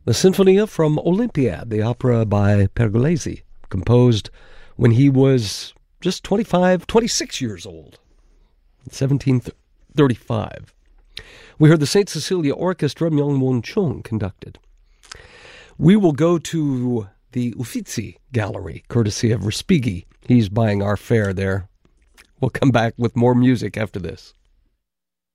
The Sinfonia from Olympiad, the opera by Pergolesi, composed when he was just 26 years old, in 1735. We heard the St. Cecilia Orchestra, Myung Won Chung conducted. We will go to the Uffizi Gallery, courtesy of Respighi. He's buying our fare there. We'll come back with more music after this.